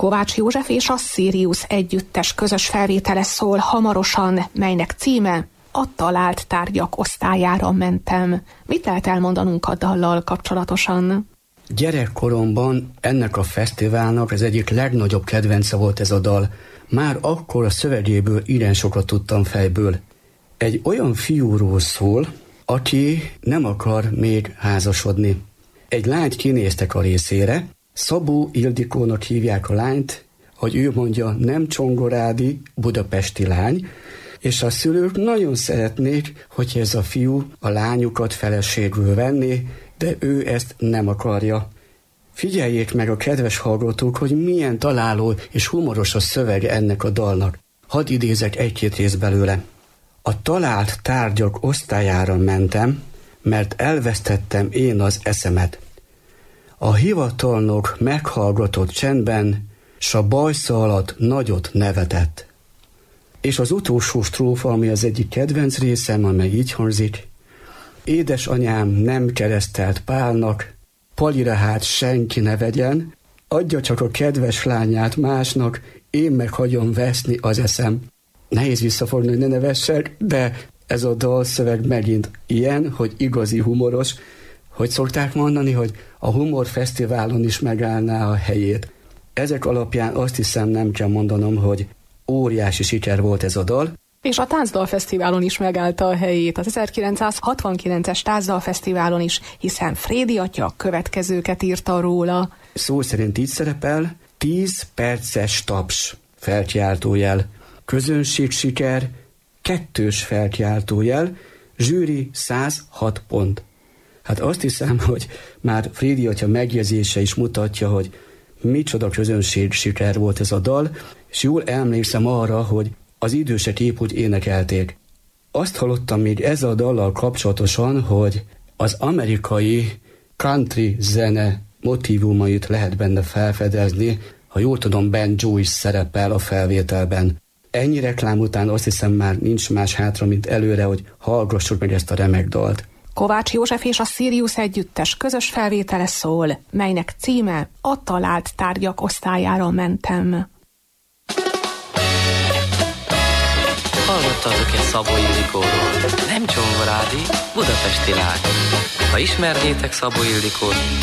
Kovács József és a Sirius együttes közös felvétele szól hamarosan, melynek címe A talált tárgyak osztályára mentem. Mit lehet elmondanunk a dallal kapcsolatosan? Gyerekkoromban ennek a fesztiválnak az egyik legnagyobb kedvence volt ez a dal. Már akkor a szövegéből igen sokat tudtam fejből. Egy olyan fiúról szól, aki nem akar még házasodni. Egy lányt kinéztek a részére, Szabó Ildikónak hívják a lányt, hogy ő mondja, nem csongorádi, budapesti lány, és a szülők nagyon szeretnék, hogy ez a fiú a lányukat feleségül venné, de ő ezt nem akarja. Figyeljék meg a kedves hallgatók, hogy milyen találó és humoros a szövege ennek a dalnak. Hadd idézek egy-két rész belőle. A talált tárgyak osztályára mentem, mert elvesztettem én az eszemet. A hivatalnok meghallgatott csendben, s a bajsza alatt nagyot nevetett. És az utolsó strófa, ami az egyik kedvenc részem, amely így hangzik. Édesanyám nem keresztelt Pálnak, Palira hát senki ne vegyen, adja csak a kedves lányát másnak, én meg hagyom veszni az eszem. Nehéz visszafogni, hogy ne nevessek, de ez a dalszöveg megint ilyen, hogy igazi humoros, hogy szokták mondani, hogy a humorfesztiválon is megállná a helyét. Ezek alapján azt hiszem, nem kell mondanom, hogy óriási siker volt ez a dal. És a Táncdalfesztiválon is megállta a helyét, az 1969-es Táncdalfesztiválon is, hiszen Frédi atya következőket írta róla. Szó szerint így szerepel, 10 perces taps, felkiáltójel, közönségsiker, 2 felkiáltójel, zsűri 106 pont. Hát azt hiszem, hogy már Frédi atya megjegyzése is mutatja, hogy micsoda közönségsiker volt ez a dal, és jól emlékszem arra, hogy az idősek épp úgy énekelték. Azt hallottam még ezzel a dallal kapcsolatosan, hogy az amerikai country zene motívumait lehet benne felfedezni, ha jól tudom, Ben Joe is szerepel a felvételben. Ennyi reklám után azt hiszem már nincs más hátra, mint előre, hogy hallgassuk meg ezt a remek dalt. Kovács József és a Sirius együttes közös felvétele szól, melynek címe A talált tárgyak osztályára mentem. Hallottatok-e Szabó Ildikóról? Nem csongorádi, budapesti lány. Ha ismernétek Szabó Ildikót,